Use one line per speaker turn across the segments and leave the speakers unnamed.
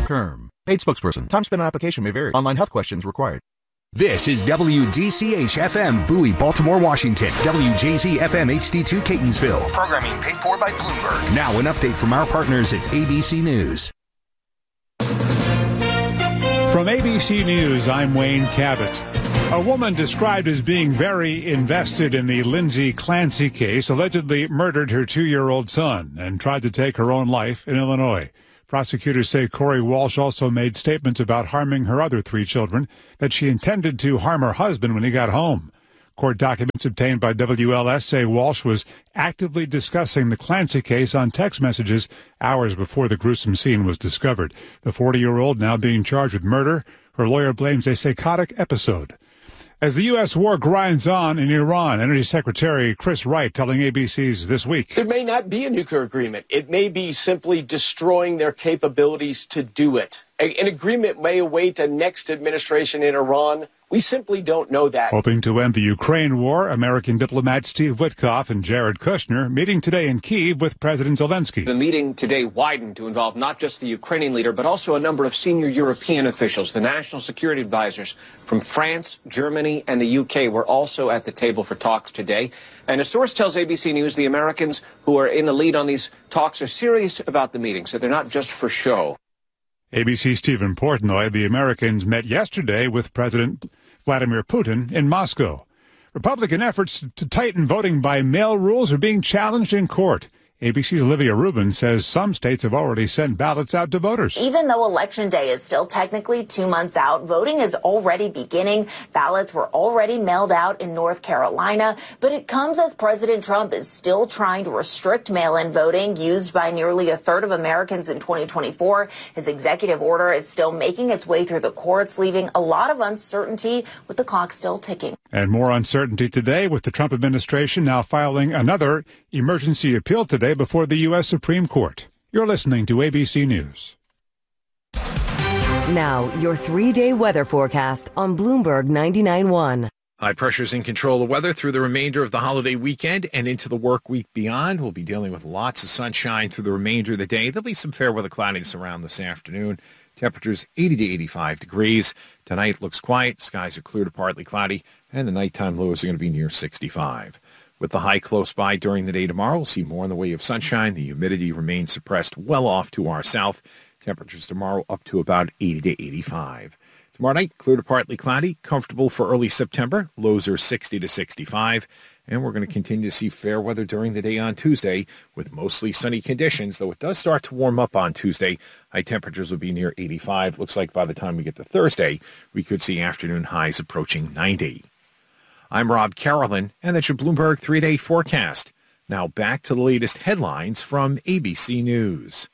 Term. Paid spokesperson. Time spent on application may vary. Online health questions required.
This is WDCH-FM, Bowie, Baltimore, Washington. WJZ-FM, HD2, Catonsville. Programming paid for by Bloomberg. Now an update from our partners at ABC News.
From ABC News, I'm Wayne Cabot. A woman described as being very invested in the Lindsay Clancy case allegedly murdered her 2-year-old son and tried to take her own life in Illinois. Prosecutors say Corey Walsh also made statements about harming her other 3 children, that she intended to harm her husband when he got home. Court documents obtained by WLS say Walsh was actively discussing the Clancy case on text messages hours before the gruesome scene was discovered. The 40-year-old now being charged with murder. Her lawyer blames a psychotic episode. As the U.S. war grinds on in Iran, Energy Secretary Chris Wright telling ABC's This Week.
There may not be a nuclear agreement. It may be simply destroying their capabilities to do it. An agreement may await a next administration in Iran. We simply don't know that.
Hoping to end the Ukraine war, American diplomats Steve Witkoff and Jared Kushner meeting today in Kyiv with President Zelensky.
The meeting today widened to involve not just the Ukrainian leader, but also a number of senior European officials. The national security advisors from France, Germany, and the UK were also at the table for talks today. And a source tells ABC News the Americans who are in the lead on these talks are serious about the meetings, that they're not just for show.
ABC's Stephen Portnoy. The Americans met yesterday with President Vladimir Putin in Moscow. Republican efforts to tighten voting by mail rules are being challenged in court. ABC's Olivia Rubin says some states have already sent ballots out to voters.
Even though Election Day is still technically 2 months out, voting is already beginning. Ballots were already mailed out in North Carolina, but it comes as President Trump is still trying to restrict mail-in voting used by nearly a third of Americans in 2024. His executive order is still making its way through the courts, leaving a lot of uncertainty with the clock still ticking.
And more uncertainty today with the Trump administration now filing another emergency appeal today before the U.S. Supreme Court. You're listening to ABC News.
Now, your 3-day weather forecast on Bloomberg 99.1.
High pressure's in control of weather through the remainder of the holiday weekend and into the work week beyond. We'll be dealing with lots of sunshine through the remainder of the day. There'll be some fair weather cloudiness around this afternoon. Temperatures 80 to 85 degrees. Tonight looks quiet. Skies are clear to partly cloudy, and the nighttime lows are going to be near 65. With the high close by during the day tomorrow, we'll see more in the way of sunshine. The humidity remains suppressed well off to our south. Temperatures tomorrow up to about 80 to 85. Tomorrow night, clear to partly cloudy, comfortable for early September. Lows are 60 to 65. And we're going to continue to see fair weather during the day on Tuesday with mostly sunny conditions, though it does start to warm up on Tuesday. High temperatures will be near 85. Looks like by the time we get to Thursday, we could see afternoon highs approaching 90. I'm Rob Carolyn, and that's your Bloomberg 3-day forecast. Now back to the latest headlines from ABC News.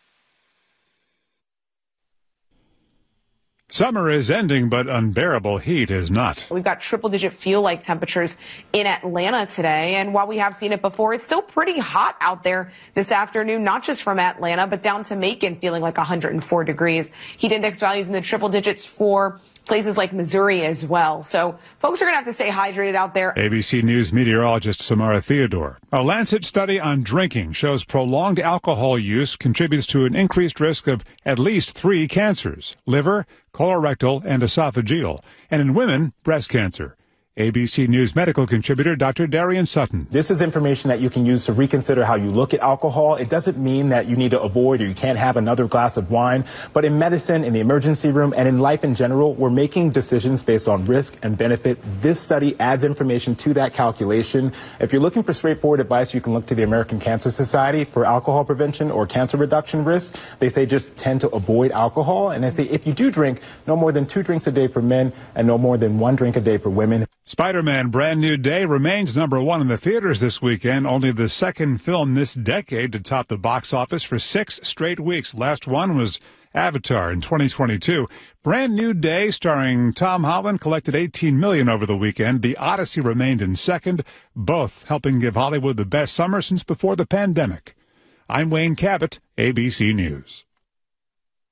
Summer is ending, but unbearable heat is not.
We've got triple-digit feel-like temperatures in Atlanta today, and while we have seen it before, it's still pretty hot out there this afternoon, not just from Atlanta, but down to Macon, feeling like 104 degrees. Heat index values in the triple digits for places like Missouri as well. So folks are going to have to stay hydrated out there.
ABC News meteorologist Samara Theodore. A Lancet study on drinking shows prolonged alcohol use contributes to an increased risk of at least 3 cancers: liver, colorectal, and esophageal, and in women, breast cancer. ABC News medical contributor Dr. Darian Sutton.
This is information that you can use to reconsider how you look at alcohol. It doesn't mean that you need to avoid or you can't have another glass of wine. But in medicine, in the emergency room, and in life in general, we're making decisions based on risk and benefit. This study adds information to that calculation. If you're looking for straightforward advice, you can look to the American Cancer Society for alcohol prevention or cancer reduction risk. They say just tend to avoid alcohol. And they say if you do drink, no more than 2 drinks a day for men and no more than 1 drink a day for women.
Spider-Man Brand New Day remains number 1 in the theaters this weekend, only the second film this decade to top the box office for 6 straight weeks. Last one was Avatar in 2022. Brand New Day, starring Tom Holland, collected $18 million over the weekend. The Odyssey remained in second, both helping give Hollywood the best summer since before the pandemic. I'm Wayne Cabot, ABC News.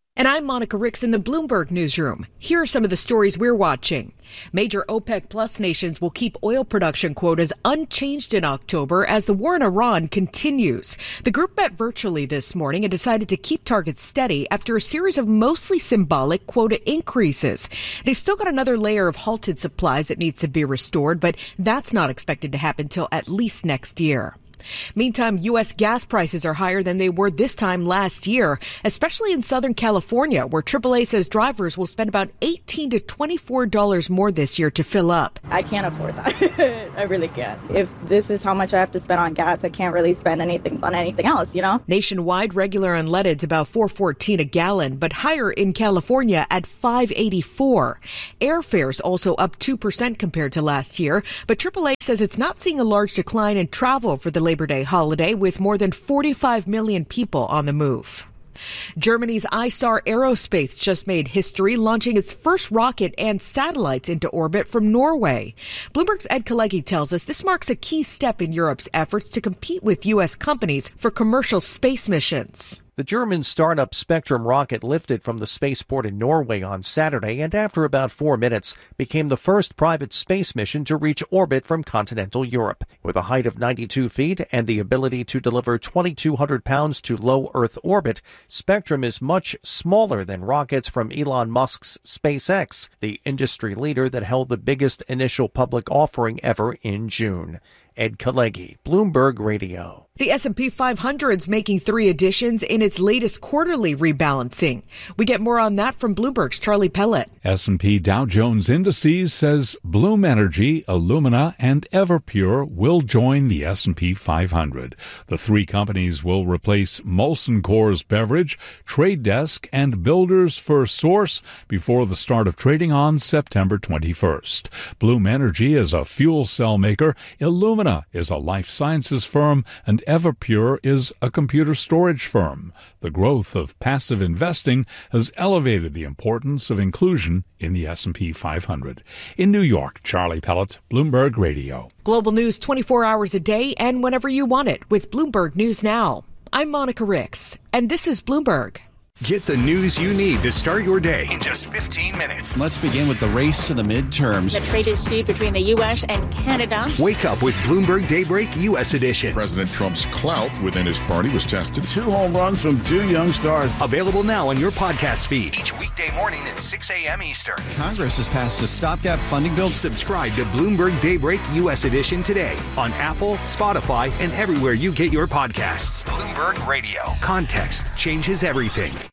And I'm Monica Ricks in the Bloomberg Newsroom. Here are some of the stories we're watching. Major OPEC Plus nations will keep oil production quotas unchanged in October as the war in Iran continues. The group met virtually this morning and decided to keep targets steady after a series of mostly symbolic quota increases. They've still got another layer of halted supplies that needs to be restored, but that's not expected to happen till at least next year. Meantime, U.S. gas prices are higher than they were this time last year, especially in Southern California, where AAA says drivers will spend about $18 to $24 more this year to fill up.
I can't afford that. I really can't. If this is how much I have to spend on gas, I can't really spend anything on anything else, you know?
Nationwide, regular unleaded's about $4.14 a gallon, but higher in California at $5.84. Airfares also up 2% compared to last year, but AAA says it's not seeing a large decline in travel for the Labor Day holiday, with more than 45 million people on the move. Germany's Isar Aerospace just made history, launching its first rocket and satellites into orbit from Norway. Bloomberg's Ed Kalegi tells us this marks a key step in Europe's efforts to compete with U.S. companies for commercial space missions.
The German startup Spectrum rocket lifted from the spaceport in Norway on Saturday and after about 4 minutes became the first private space mission to reach orbit from continental Europe. With a height of 92 feet and the ability to deliver 2,200 pounds to low Earth orbit, Spectrum is much smaller than rockets from Elon Musk's SpaceX, the industry leader that held the biggest initial public offering ever in June. Ed Kalegi, Bloomberg Radio.
The S&P 500's making 3 additions in its latest quarterly rebalancing. We get more on that from Bloomberg's Charlie Pellet.
S&P Dow Jones Indices says Bloom Energy, Illumina, and Everpure will join the S&P 500. The 3 companies will replace Molson Coors Beverage, Trade Desk, and Builders FirstSource before the start of trading on September 21st. Bloom Energy is a fuel cell maker, Illumina is a life sciences firm, and Everpure is a computer storage firm. The growth of passive investing has elevated the importance of inclusion in the S&P 500. In New York, Charlie Pellet, Bloomberg Radio.
Global news 24 hours a day and whenever you want it with Bloomberg News Now. I'm Monica Ricks, and this is Bloomberg.
Get the news you need to start your day in just 15 minutes.
Let's begin with the race to the midterms.
The trade dispute between the U.S. and Canada.
Wake up with Bloomberg Daybreak U.S. edition.
President Trump's clout within his party was tested.
2 home runs from 2 young stars.
Available now on your podcast feed. Each weekday morning at 6 a.m. Eastern.
Congress has passed a stopgap funding bill.
Subscribe to Bloomberg Daybreak U.S. edition today on Apple, Spotify, and everywhere you get your podcasts. Bloomberg Radio. Context changes everything.